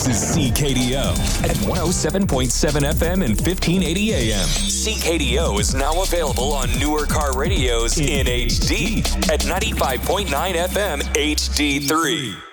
This is CKDO at 107.7 FM and 1580 AM. CKDO is now available on newer car radios in HD at 95.9 FM HD3.